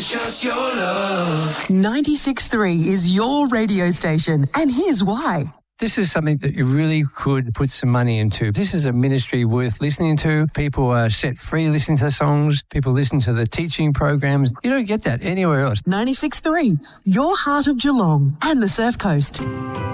shows your love. 96.3 is your radio station, and here's why. This is something that you really could put some money into. This is a ministry worth listening to. People are set free listening to the songs. People listen to the teaching programs. You don't get that anywhere else. 96.3, your heart of Geelong and the Surf Coast.